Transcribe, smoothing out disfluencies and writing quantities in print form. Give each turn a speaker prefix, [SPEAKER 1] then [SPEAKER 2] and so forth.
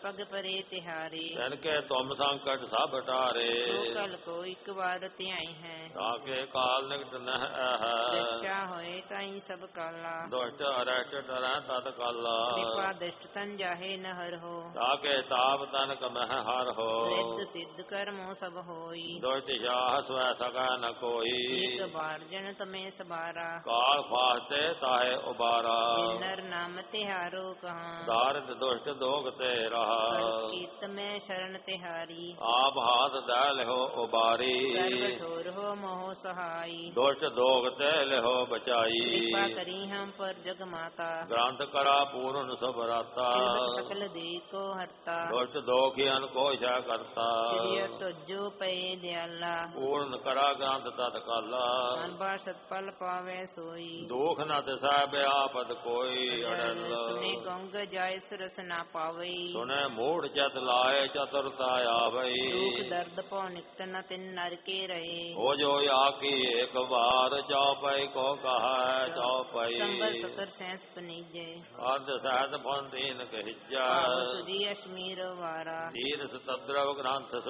[SPEAKER 1] पग परे तिहारी
[SPEAKER 2] तिनके तुम संकट सब टारे
[SPEAKER 1] तो कल को एक बार त्याई है
[SPEAKER 2] ताके काल निकट नह
[SPEAKER 1] रक्षा होए ताई सब काला
[SPEAKER 2] दुष्ट अरष्ट टरै तत्काला
[SPEAKER 1] कृपा दृष्ट तन जाहे न हर हो
[SPEAKER 2] ताके ताप तनक मह हर हो
[SPEAKER 1] सिद्ध सिद्ध कर्मो सब होई
[SPEAKER 2] दुष्ट शाह स्वै सकै न कोई
[SPEAKER 1] एक बार जन तमें सबारा
[SPEAKER 2] काल फास्ते ताहे उबारा
[SPEAKER 1] नर नाम तिहारो कहाँ
[SPEAKER 2] दारिद दुष्ट दोग ते रहा
[SPEAKER 1] कीर्त में शरण तिहारी
[SPEAKER 2] आप हाथ दे लिहो उबारी
[SPEAKER 1] सर्व ठोर हो मोह सहाई
[SPEAKER 2] दुष्ट दोग ते लिहो बचाई
[SPEAKER 1] कृपा करी हम पर जग माता
[SPEAKER 2] ग्रंथ करा पूर्ण सब राता
[SPEAKER 1] सकल दे को हरता
[SPEAKER 2] दुष्ट दोखियन को छा करता
[SPEAKER 1] श्री तुझो पे दयाला
[SPEAKER 2] पूर्ण करा ग्रंथ तत्काला
[SPEAKER 1] अनबा सतपल पावे सोई
[SPEAKER 2] दुख न तिसै आपद कोई अड़ल
[SPEAKER 1] सुने गंग जाय सुरस ना पावई
[SPEAKER 2] सुने मूढ़ चत लाए चतुरता आवई
[SPEAKER 1] दुख दर्द पौ निकट न तिन नर के रहे
[SPEAKER 2] हो जो आकी एक बार चौपाई को कहा चौपाई
[SPEAKER 1] संबर सतर सैंस पनीजे
[SPEAKER 2] अर्ध सहत फन तीन कहिजा
[SPEAKER 1] सुधी अश्मीर वारा
[SPEAKER 2] तीर सतद्रव ग्रंथ